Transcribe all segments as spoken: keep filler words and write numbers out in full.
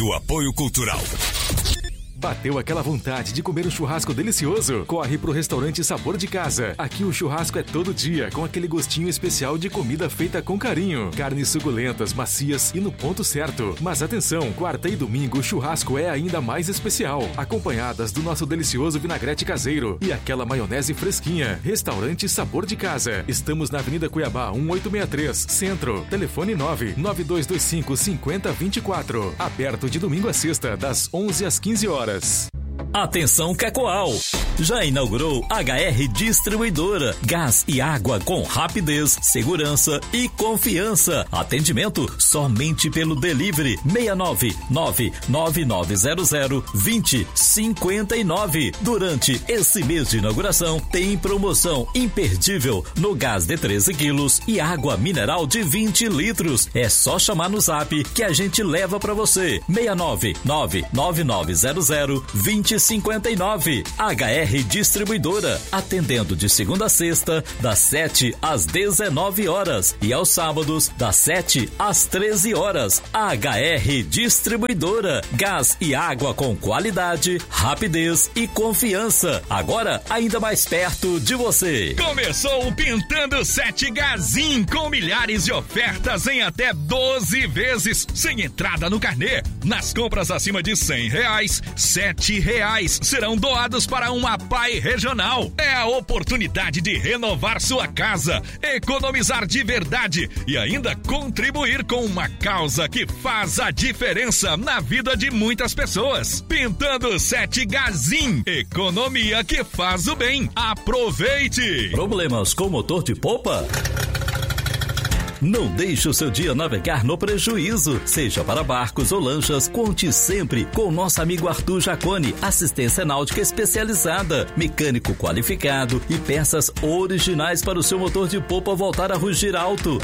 do Apoio Cultural. Bateu aquela vontade de comer um churrasco delicioso? Corre pro restaurante Sabor de Casa. Aqui o churrasco é todo dia, com aquele gostinho especial de comida feita com carinho. Carnes suculentas, macias e no ponto certo. Mas atenção, quarta e domingo o churrasco é ainda mais especial, acompanhadas do nosso delicioso vinagrete caseiro e aquela maionese fresquinha. Restaurante Sabor de Casa. Estamos na Avenida Cuiabá, um oito seis três, Centro. Telefone nove nove dois dois cinco cinco zero dois quatro. Aberto de domingo a sexta, das onze às quinze horas. Atenção Cacoal! Já inaugurou H R Distribuidora. Gás e água com rapidez, segurança e confiança. Atendimento somente pelo delivery seis nove nove nove nove zero zero dois zero cinco nove. Durante esse mês de inauguração tem promoção imperdível no gás de treze quilos e água mineral de vinte litros. É só chamar no zap que a gente leva para você. seis nove nove nove nove zero zero dois cinco nove. H R Distribuidora, atendendo de segunda a sexta, das sete às dezenove horas e aos sábados, das sete às treze horas. H R Distribuidora, gás e água com qualidade, rapidez e confiança. Agora, ainda mais perto de você. Começou o Pintando Sete Gazin, com milhares de ofertas em até doze vezes, sem entrada no carnê. Nas compras acima de cem reais, sete reais serão doados para uma Pai Regional. É a oportunidade de renovar sua casa, economizar de verdade e ainda contribuir com uma causa que faz a diferença na vida de muitas pessoas. Pintando Sete Gazin, economia que faz o bem. Aproveite! Problemas com motor de polpa? Não deixe o seu dia navegar no prejuízo. Seja para barcos ou lanchas, conte sempre com o nosso amigo Arthur Jaconi, assistência náutica especializada, mecânico qualificado e peças originais para o seu motor de polpa voltar a rugir alto.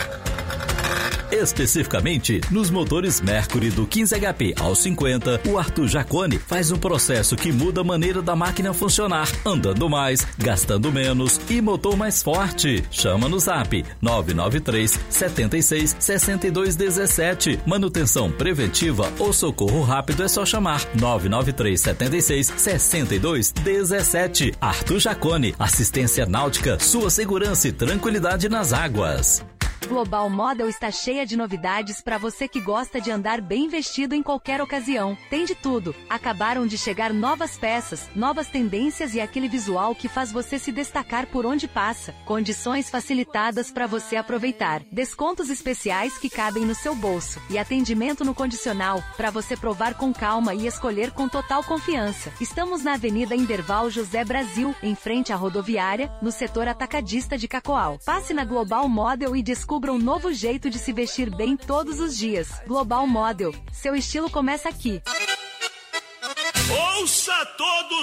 Especificamente, nos motores Mercury do quinze H P ao cinquenta, o Arthur Jaconi faz um processo que muda a maneira da máquina funcionar, andando mais, gastando menos e motor mais forte. Chama no zap nove nove três, sete seis, seis dois um sete. Manutenção preventiva ou socorro rápido é só chamar nove nove três, sete seis, seis dois um sete. Arthur Jaconi, assistência náutica, sua segurança e tranquilidade nas águas. Global Model está cheia de novidades para você que gosta de andar bem vestido em qualquer ocasião. Tem de tudo. Acabaram de chegar novas peças, novas tendências e aquele visual que faz você se destacar por onde passa. Condições facilitadas para você aproveitar. Descontos especiais que cabem no seu bolso. E atendimento no condicional, para você provar com calma e escolher com total confiança. Estamos na Avenida Inderval José Brasil, em frente à rodoviária, no setor atacadista de Cacoal. Passe na Global Model e descubra um novo jeito de se vestir bem todos os dias. Global Model. Seu estilo começa aqui. Ouça todos